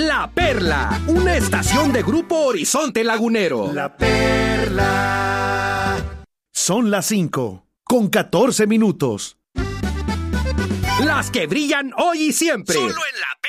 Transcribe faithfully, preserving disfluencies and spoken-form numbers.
La Perla, una estación de Grupo Horizonte Lagunero. La Perla. Son las cinco, con catorce minutos. Las que brillan hoy y siempre. Solo en La